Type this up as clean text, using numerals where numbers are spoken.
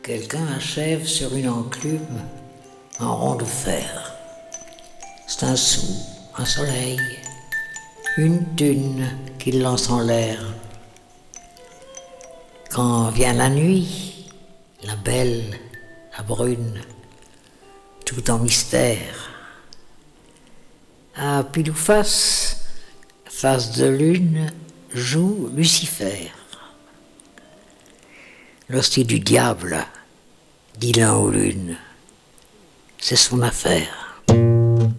Quelqu'un achève sur une enclume un rond de fer. C'est un sou, un soleil, une thune qu'il lance en l'air. Quand vient la nuit, la belle, la brune, tout en mystère, à pile ou face de lune, joue Lucifer. L'hostie du diable, dit l'un ou l'une, c'est son affaire.